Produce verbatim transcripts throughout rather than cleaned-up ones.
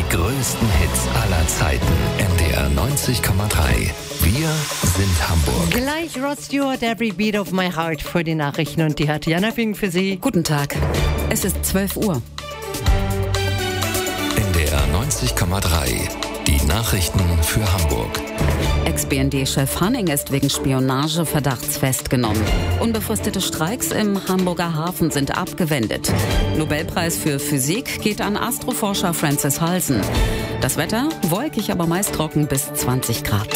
größten Hits aller Zeiten. N D R neunzig Komma drei. Wir sind Hamburg. Gleich Rod Stewart, Every Beat of My Heart für die Nachrichten. Und die hat Jana Fink für Sie. Guten Tag. Es ist zwölf Uhr. N D R neunzig Komma drei. Die Nachrichten für Hamburg. Ex-B N D-Chef Hanning ist wegen Spionageverdachts festgenommen. Unbefristete Streiks im Hamburger Hafen sind abgewendet. Nobelpreis für Physik geht an Astroforscher Francis Halsen. Das Wetter wolkig, aber meist trocken bis zwanzig Grad.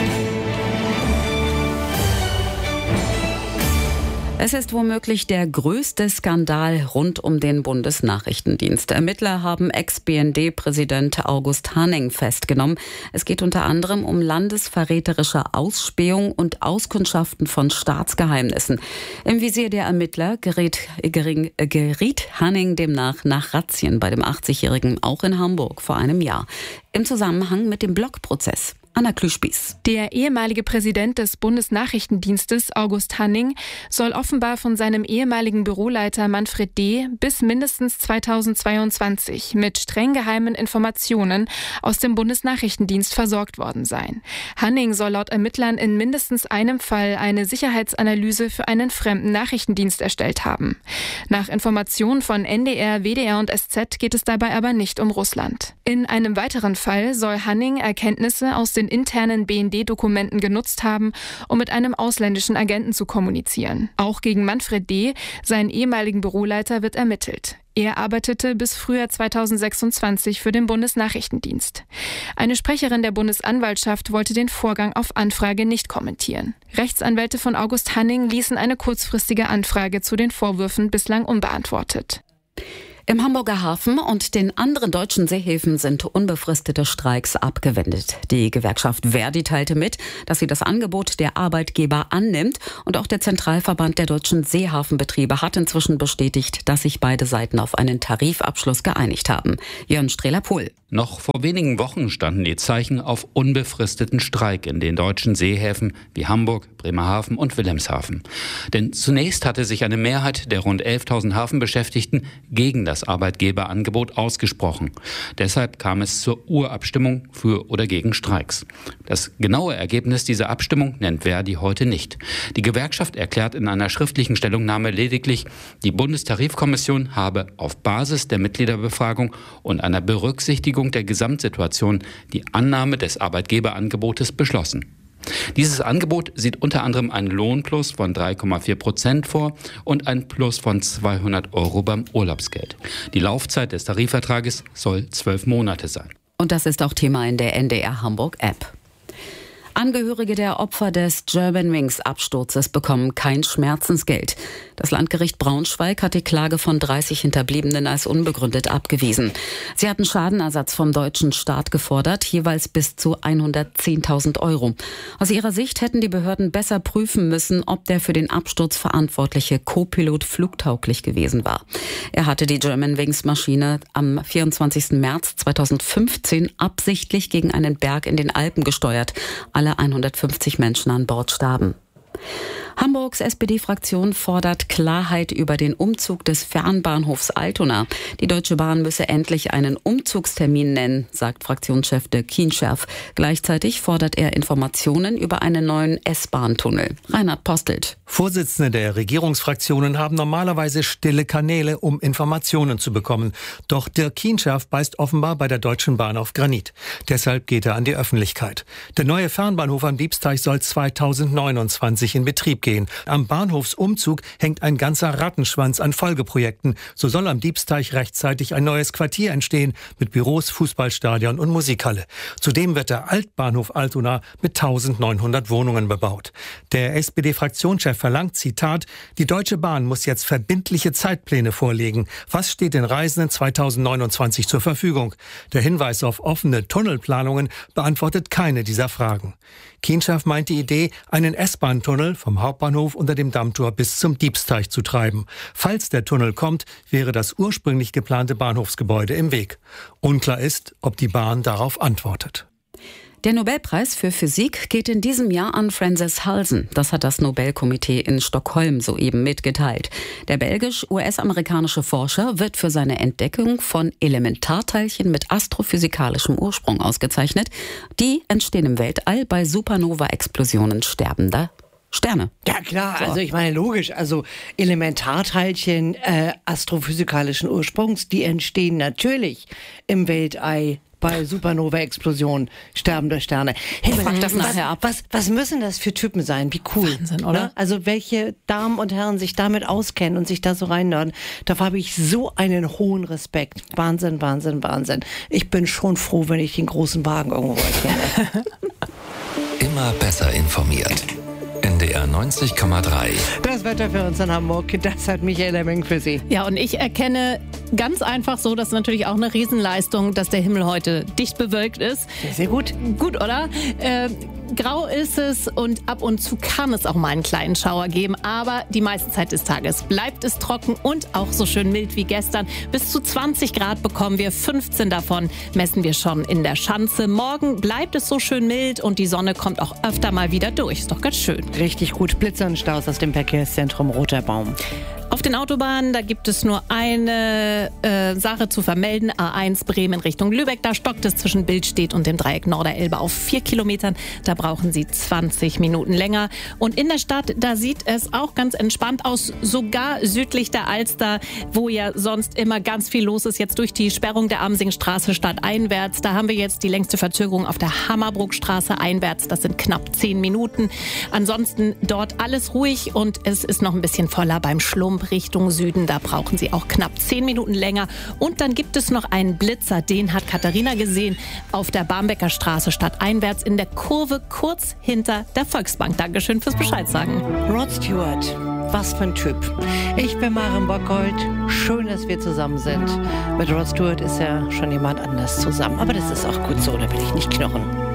Es ist womöglich der größte Skandal rund um den Bundesnachrichtendienst. Ermittler haben Ex-B N D-Präsident August Hanning festgenommen. Es geht unter anderem um landesverräterische Ausspähung und Auskundschaften von Staatsgeheimnissen. Im Visier der Ermittler gerät, gering, äh, geriet Hanning demnach nach Razzien bei dem achtzigjährigen auch in Hamburg vor einem Jahr. Im Zusammenhang mit dem Blockprozess. Anna Klüspieß. Der ehemalige Präsident des Bundesnachrichtendienstes, August Hanning, soll offenbar von seinem ehemaligen Büroleiter Manfred D. bis mindestens zweitausendzweiundzwanzig mit streng geheimen Informationen aus dem Bundesnachrichtendienst versorgt worden sein. Hanning soll laut Ermittlern in mindestens einem Fall eine Sicherheitsanalyse für einen fremden Nachrichtendienst erstellt haben. Nach Informationen von N D R, W D R und S Z geht es dabei aber nicht um Russland. In einem weiteren Fall soll Hanning Erkenntnisse aus den internen B N D-Dokumenten genutzt haben, um mit einem ausländischen Agenten zu kommunizieren. Auch gegen Manfred D., seinen ehemaligen Büroleiter, wird ermittelt. Er arbeitete bis Frühjahr zweitausendsechsundzwanzig für den Bundesnachrichtendienst. Eine Sprecherin der Bundesanwaltschaft wollte den Vorgang auf Anfrage nicht kommentieren. Rechtsanwälte von August Hanning ließen eine kurzfristige Anfrage zu den Vorwürfen bislang unbeantwortet. Im Hamburger Hafen und den anderen deutschen Seehäfen sind unbefristete Streiks abgewendet. Die Gewerkschaft Verdi teilte mit, dass sie das Angebot der Arbeitgeber annimmt. Und auch der Zentralverband der deutschen Seehafenbetriebe hat inzwischen bestätigt, dass sich beide Seiten auf einen Tarifabschluss geeinigt haben. Jörn Strehler-Pohl. Noch vor wenigen Wochen standen die Zeichen auf unbefristeten Streik in den deutschen Seehäfen wie Hamburg, Bremerhaven und Wilhelmshaven. Denn zunächst hatte sich eine Mehrheit der rund elftausend Hafenbeschäftigten gegen das Arbeitgeberangebot ausgesprochen. Deshalb kam es zur Urabstimmung für oder gegen Streiks. Das genaue Ergebnis dieser Abstimmung nennt Verdi heute nicht. Die Gewerkschaft erklärt in einer schriftlichen Stellungnahme lediglich, die Bundestarifkommission habe auf Basis der Mitgliederbefragung und einer Berücksichtigung der Gesamtsituation die Annahme des Arbeitgeberangebotes beschlossen. Dieses Angebot sieht unter anderem einen Lohnplus von drei Komma vier Prozent vor und ein Plus von zweihundert Euro beim Urlaubsgeld. Die Laufzeit des Tarifvertrages soll zwölf Monate sein. Und das ist auch Thema in der N D R Hamburg App. Angehörige der Opfer des Germanwings-Absturzes bekommen kein Schmerzensgeld. Das Landgericht Braunschweig hat die Klage von dreißig Hinterbliebenen als unbegründet abgewiesen. Sie hatten Schadenersatz vom deutschen Staat gefordert, jeweils bis zu hundertzehntausend Euro. Aus ihrer Sicht hätten die Behörden besser prüfen müssen, ob der für den Absturz verantwortliche Co-Pilot flugtauglich gewesen war. Er hatte die Germanwings-Maschine am vierundzwanzigsten März zweitausendfünfzehn absichtlich gegen einen Berg in den Alpen gesteuert. Alle hundertfünfzig Menschen an Bord starben. Hamburgs S P D-Fraktion fordert Klarheit über den Umzug des Fernbahnhofs Altona. Die Deutsche Bahn müsse endlich einen Umzugstermin nennen, sagt Fraktionschef Dirk Kienscherf. Gleichzeitig fordert er Informationen über einen neuen S-Bahn-Tunnel. Reinhard Postelt. Vorsitzende der Regierungsfraktionen haben normalerweise stille Kanäle, um Informationen zu bekommen. Doch Dirk Kienscherf beißt offenbar bei der Deutschen Bahn auf Granit. Deshalb geht er an die Öffentlichkeit. Der neue Fernbahnhof am Diebsteich soll zweitausendneunundzwanzig in Betrieb gehen. Am Bahnhofsumzug hängt ein ganzer Rattenschwanz an Folgeprojekten. So soll am Diebsteich rechtzeitig ein neues Quartier entstehen mit Büros, Fußballstadion und Musikhalle. Zudem wird der Altbahnhof Altona mit eintausendneunhundert Wohnungen bebaut. Der S P D-Fraktionschef verlangt, Zitat, die Deutsche Bahn muss jetzt verbindliche Zeitpläne vorlegen. Was steht den Reisenden zweitausendneunundzwanzig zur Verfügung? Der Hinweis auf offene Tunnelplanungen beantwortet keine dieser Fragen. Kienscherf meint die Idee, einen S-Bahn-Tunnel vom Hauptbahnhof unter dem Dammtor bis zum Diebsteich zu treiben. Falls der Tunnel kommt, wäre das ursprünglich geplante Bahnhofsgebäude im Weg. Unklar ist, ob die Bahn darauf antwortet. Der Nobelpreis für Physik geht in diesem Jahr an Frances Halsen. Das hat das Nobelkomitee in Stockholm soeben mitgeteilt. Der belgisch-U S-amerikanische Forscher wird für seine Entdeckung von Elementarteilchen mit astrophysikalischem Ursprung ausgezeichnet. Die entstehen im Weltall bei Supernova-Explosionen sterbender Sterne. Ja klar, So. also ich meine logisch, also Elementarteilchen äh, astrophysikalischen Ursprungs, die entstehen natürlich im Weltall bei Supernova-Explosionen sterbender Sterne. Hey, Ich frag das was, nachher ab. Was, was müssen das für Typen sein? Wie cool. Wahnsinn, oder? Ne? Also welche Damen und Herren sich damit auskennen und sich da so reinnörden, dafür habe ich so einen hohen Respekt. Wahnsinn, Wahnsinn, Wahnsinn. Ich bin schon froh, wenn ich den großen Wagen irgendwo erkenne. Immer besser informiert. N D R neunzig Komma drei. Das Wetter für uns in Hamburg, das hat Michael Hemming für Sie. Ja, und ich erkenne ganz einfach so, das ist natürlich auch eine Riesenleistung, dass der Himmel heute dicht bewölkt ist. Sehr, sehr gut. Gut, oder? Äh, grau ist es und ab und zu kann es auch mal einen kleinen Schauer geben, aber die meiste Zeit des Tages bleibt es trocken und auch so schön mild wie gestern. Bis zu zwanzig Grad bekommen wir, fünfzehn davon messen wir schon in der Schanze. Morgen bleibt es so schön mild und die Sonne kommt auch öfter mal wieder durch. Ist doch ganz schön. Richtig gut. Blitze und Staus aus dem Verkehrszentrum Roter Baum. Auf den Autobahnen, da gibt es nur eine äh, Sache zu vermelden. A eins Bremen Richtung Lübeck, da stockt es zwischen Billstedt und dem Dreieck Norderelbe auf vier Kilometern. Da brauchen Sie zwanzig Minuten länger. Und in der Stadt, da sieht es auch ganz entspannt aus, sogar südlich der Alster, wo ja sonst immer ganz viel los ist. Jetzt durch die Sperrung der Amsingstraße stadteinwärts. Da haben wir jetzt die längste Verzögerung auf der Hammerbrookstraße einwärts. Das sind knapp zehn Minuten. Ansonsten dort alles ruhig und es ist noch ein bisschen voller beim Schlump Richtung Süden. Da brauchen Sie auch knapp zehn Minuten länger. Und dann gibt es noch einen Blitzer, den hat Katharina gesehen, auf der Barmbecker Straße stadteinwärts in der Kurve kurz hinter der Volksbank. Dankeschön fürs Bescheid sagen. Rod Stewart, was für ein Typ. Ich bin Maren Bockhold. Schön, dass wir zusammen sind. Mit Rod Stewart ist ja schon jemand anders zusammen. Aber das ist auch gut so, da will ich nicht knochen.